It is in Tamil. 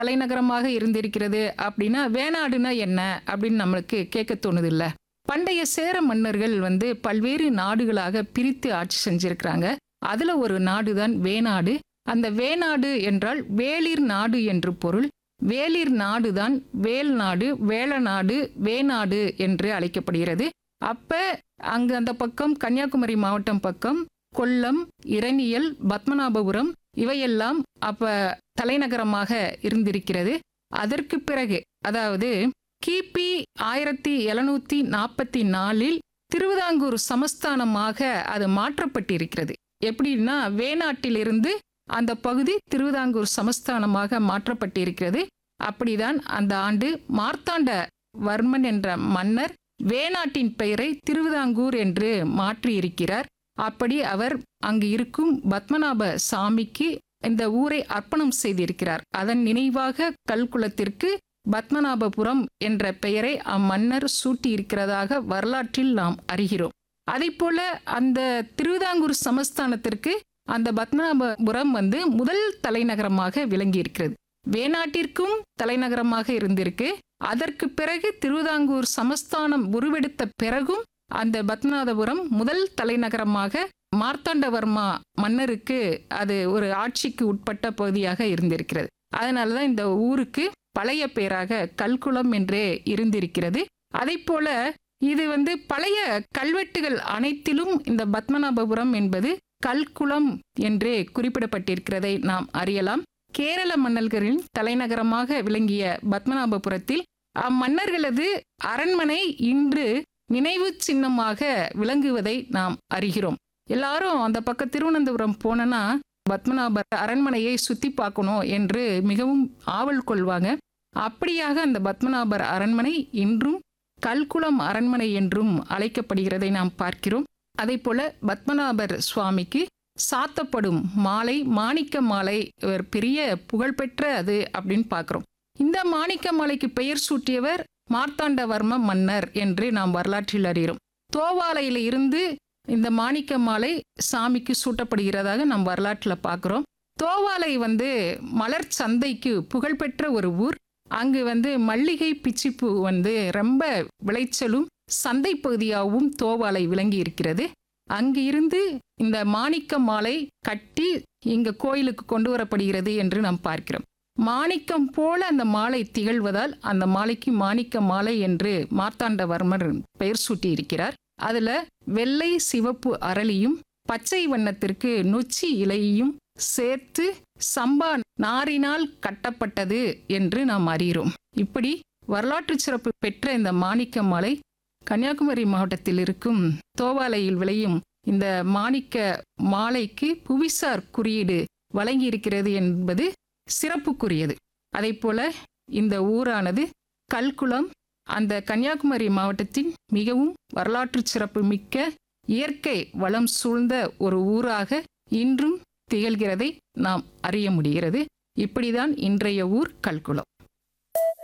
தலைநகரமாக இருந்திருக்கிறது அப்படின்னா வேணாடுனா என்ன அப்படின்னு நம்மளுக்கு கேட்க தோணுது இல்ல. பண்டைய சேர மன்னர்கள் பல்வேறு நாடுகளாக பிரித்து ஆட்சி செஞ்சிருக்கிறாங்க. அதுல ஒரு நாடுதான் வேணாடு. அந்த வேணாடு என்றால் வேளிர் நாடு என்று பொருள். வேளிர் நாடுதான் வேல் நாடு, வேளநாடு, வேணாடு என்று அழைக்கப்படுகிறது. அப்ப அங்கு அந்த பக்கம் கன்னியாகுமரி மாவட்டம் பக்கம் கொல்லம், இரணியல், பத்மநாபபுரம் இவையெல்லாம் அப்ப தலைநகரமாக இருந்திருக்கிறது. அதற்கு பிறகு அதாவது கிபி 1744 திருவிதாங்கூர் சமஸ்தானமாக அது மாற்றப்பட்டிருக்கிறது. எப்படின்னா வேணாட்டிலிருந்து அந்த பகுதி திருவிதாங்கூர் சமஸ்தானமாக மாற்றப்பட்டிருக்கிறது. அப்படிதான் அந்த ஆண்டு மார்த்தாண்ட வர்மன் என்ற மன்னர் வேணாட்டின் பெயரை திருவிதாங்கூர் என்று மாற்றியிருக்கிறார். அப்படி அவர் அங்கு இருக்கும் பத்மநாப சாமிக்கு இந்த ஊரை அர்ப்பணம் செய்திருக்கிறார். அதன் நினைவாக கல்குளத்திற்கு பத்மநாபபுரம் என்ற பெயரை அம்மன்னர் சூட்டியிருக்கிறதாக வரலாற்றில் நாம் அறிகிறோம். அதேபோல அந்த திருவிதாங்கூர் சமஸ்தானத்திற்கு அந்த பத்மநாபபுரம் முதல் தலைநகரமாக விளங்கி இருக்கிறது. வேணாட்டிற்கும் தலைநகரமாக இருந்திருக்கு. அதற்கு பிறகு திருவிதாங்கூர் சமஸ்தானம் உருவெடுத்த பிறகும் அந்த பத்மநாபபுரம் முதல் தலைநகரமாக மார்த்தாண்டவர்மா மன்னருக்கு அது ஒரு ஆட்சிக்கு உட்பட்ட பகுதியாக இருந்திருக்கிறது. அதனாலதான் இந்த ஊருக்கு பழைய பெயராக கல்குளம் என்றே இருந்திருக்கிறது. அதை போல இது பழைய கல்வெட்டுகள் அனைத்திலும் இந்த பத்மநாபபுரம் என்பது கல்குளம் என்றே குறிப்பிடப்பட்டிருக்கிறதை நாம் அறியலாம். கேரள மன்னர்களின் தலைநகரமாக விளங்கிய பத்மநாபபுரத்தில் அம்மன்னர்களது அரண்மனை இன்று நினைவு சின்னமாக விளங்குவதை நாம் அறிகிறோம். எல்லாரும் அந்த பக்கம் திருவனந்தபுரம் போனா பத்மநாபர் அரண்மனையை சுத்தி பார்க்கணும் என்று மிகவும் ஆவல் கொள்வாங்க. அப்படியாக அந்த பத்மநாபர் அரண்மனை இன்றும் கல்குளம் அரண்மனை என்றும் அழைக்கப்படுகிறதை நாம் பார்க்கிறோம். அதே போல பத்மநாபர் சுவாமிக்கு சாத்தப்படும் மாலை மாணிக்க மாலை ஒரு பெரிய புகழ்பெற்ற அது அப்படின்னு பார்க்கிறோம். இந்த மாணிக்க மாலைக்கு பெயர் சூட்டியவர் மார்த்தாண்டவர்ம மன்னர் என்று நாம் வரலாற்றில் அறிகிறோம். தோவாலையில இருந்து இந்த மாணிக்க மாலை சாமிக்கு சூட்டப்படுகிறதாக நாம் வரலாற்றில் பார்க்கிறோம். தோவாலை மலர் சந்தைக்கு புகழ்பெற்ற ஒரு ஊர். அங்கு மல்லிகை பிச்சிப்பூ ரொம்ப விளைச்சலும் சந்தை பகுதியாகவும் தோவாலை விளங்கி இருக்கிறது. அங்கு இருந்து இந்த மாணிக்க மாலை கட்டி இங்க கோயிலுக்கு கொண்டு வரப்படுகிறது என்று நாம் பார்க்கிறோம். மாணிக்கம் போல அந்த மாலை திகழ்வதால் அந்த மாலைக்கு மாணிக்க மாலை என்று மார்த்தாண்டவர்மர் பெயர் சூட்டி இருக்கிறார். அதுல வெள்ளை சிவப்பு அரளியும் பச்சை வண்ணத்திற்கு நொச்சி இலையையும் சேர்த்து சம்பா நாரினால் கட்டப்பட்டது என்று நாம் அறிகிறோம். இப்படி வரலாற்று சிறப்பு பெற்ற இந்த மாணிக்க மாலை கன்னியாகுமரி மாவட்டத்தில் இருக்கும் தோவாலையில் விளையும் இந்த மாணிக்க மாலைக்கு புவிசார் குறியீடு வழங்கி இருக்கிறது என்பது சிறப்புக்குரியது. அதை போல இந்த ஊரானது கல்குளம் அந்த கன்னியாகுமரி மாவட்டத்தின் மிகவும் வரலாற்று சிறப்பு மிக்க இயற்கை வளம் சூழ்ந்த ஒரு ஊராக இன்றும் திகழ்கிறதை நாம் அறிய முடிகிறது. இப்படிதான் இன்றைய ஊர் கல்குளம்.